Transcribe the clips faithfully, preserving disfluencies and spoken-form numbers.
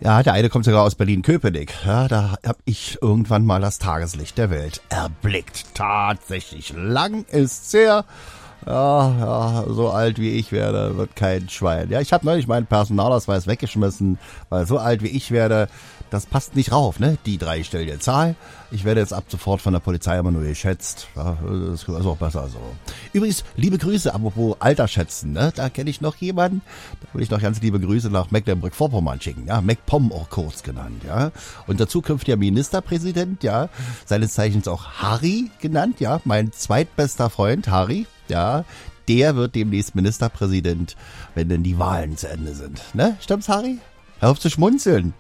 Ja, der eine kommt sogar aus Berlin-Köpenick. Ja, da habe ich irgendwann mal das Tageslicht der Welt erblickt. Tatsächlich. Lang ist's her. Ja, ja, so alt wie ich werde, wird kein Schwein. Ja, ich habe neulich meinen Personalausweis weggeschmissen, weil so alt wie ich werde, das passt nicht rauf, ne? Die dreistellige Zahl. Ich werde jetzt ab sofort von der Polizei immer nur geschätzt. Ja, das ist auch besser so. Übrigens, liebe Grüße, apropos Alter schätzen, ne? Da kenne ich noch jemanden. Da will ich noch ganz liebe Grüße nach Mecklenburg-Vorpommern schicken, ja? MacPom auch kurz genannt, ja? Unser zukünftiger Ministerpräsident, ja? Seines Zeichens auch Harry genannt, ja? Mein zweitbester Freund, Harry, ja? Der wird demnächst Ministerpräsident, wenn denn die Wahlen zu Ende sind, ne? Stimmt's, Harry? Hör auf zu schmunzeln.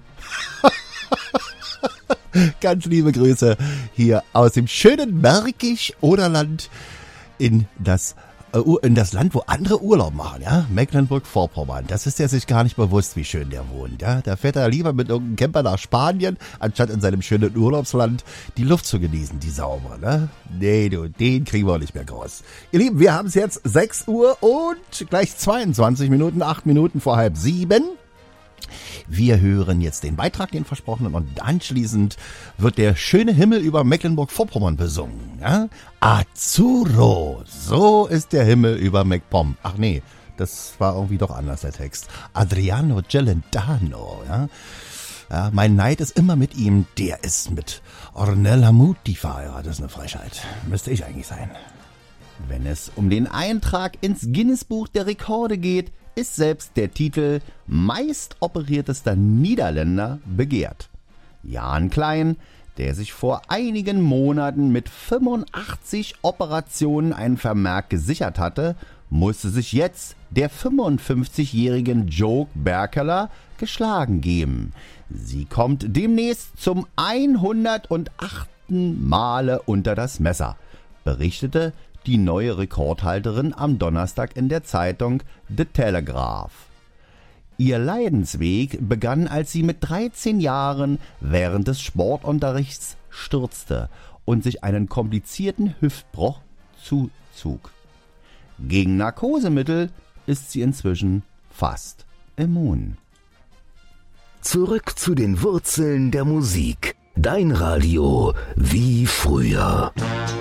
Ganz liebe Grüße hier aus dem schönen Märkisch-Oderland in das, äh, in das Land, wo andere Urlaub machen, ja? Mecklenburg-Vorpommern. Das ist er sich gar nicht bewusst, wie schön der wohnt, ja? Da fährt er lieber mit irgendeinem Camper nach Spanien, anstatt in seinem schönen Urlaubsland die Luft zu genießen, die saubere, ne? Nee, du, den kriegen wir nicht mehr groß. Ihr Lieben, wir haben es jetzt sechs Uhr und gleich zweiundzwanzig Minuten, acht Minuten vor halb sieben. Wir hören jetzt den Beitrag, den versprochenen, und anschließend wird der schöne Himmel über Mecklenburg-Vorpommern besungen. Ja? Azzurro, so ist der Himmel über MacPom. Ach nee, das war irgendwie doch anders, der Text. Adriano Celentano, ja. Ja, mein Neid ist immer mit ihm, der ist mit Ornella Muti verheiratet. Das ist eine Frechheit. Müsste ich eigentlich sein. Wenn es um den Eintrag ins Guinness-Buch der Rekorde geht, ist selbst der Titel meist operiertester Niederländer begehrt. Jan Klein, der sich vor einigen Monaten mit fünfundachtzig Operationen einen Vermerk gesichert hatte, musste sich jetzt der fünfundfünfzigjährigen Joke Berkeler geschlagen geben. Sie kommt demnächst zum hundertachten Male unter das Messer, berichtete die neue Rekordhalterin am Donnerstag in der Zeitung The Telegraph. Ihr Leidensweg begann, als sie mit dreizehn Jahren während des Sportunterrichts stürzte und sich einen komplizierten Hüftbruch zuzog. Gegen Narkosemittel ist sie inzwischen fast immun. Zurück zu den Wurzeln der Musik. Dein Radio wie früher.